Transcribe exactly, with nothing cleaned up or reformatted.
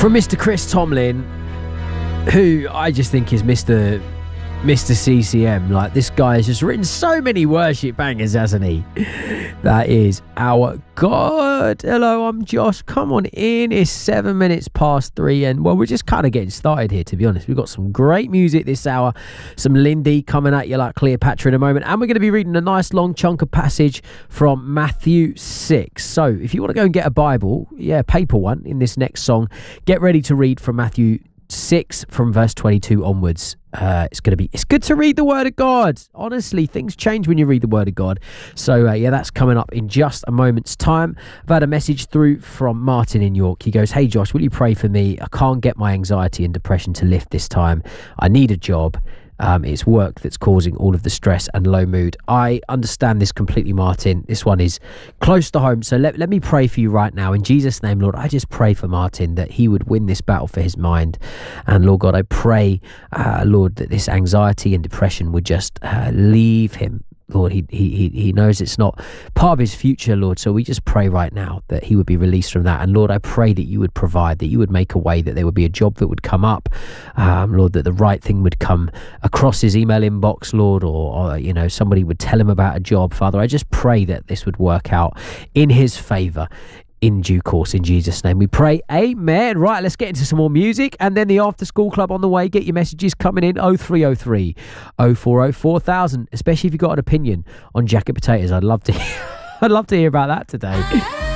From Mister Chris Tomlin, who I just think is Mister Mister C C M. Like, this guy has just written so many worship bangers, hasn't he? That is our God. Hello, I'm Josh. Come on in. It's seven minutes past three, and well, we're just kind of getting started here, to be honest. We've got some great music this hour. Some Lindy coming at you like Cleopatra in a moment, and we're going to be reading a nice long chunk of passage from Matthew six. So if you want to go and get a Bible, yeah, paper one in this next song, get ready to read from Matthew six from verse twenty-two onwards. Uh, it's gonna be it's good to read the word of God. Honestly, things change when you read the word of God. So uh, yeah, that's coming up in just a moment's time. I've had a message through from Martin in York. He goes, "Hey Josh, will you pray for me? I can't get my anxiety and depression to lift this time. I need a job. Um, it's work that's causing all of the stress and low mood." I understand this completely, Martin. This one is close to home. So let, let me pray for you right now. In Jesus' name, Lord, I just pray for Martin that he would win this battle for his mind. And Lord God, I pray, uh, Lord, that this anxiety and depression would just uh, leave him. Lord, he, he he knows it's not part of his future, Lord. So we just pray right now that he would be released from that. And Lord, I pray that you would provide, that you would make a way, that there would be a job that would come up, um, Lord, that the right thing would come across his email inbox, Lord, or, or, you know, somebody would tell him about a job. Father, I just pray that this would work out in his favor in due course, in Jesus' name we pray, amen. Right, let's get into some more music, and then the after school club on the way. Get your messages coming in, oh three oh three, oh four oh four thousand, especially if you've got an opinion on jacket potatoes. I'd love to I'd love to hear about that today.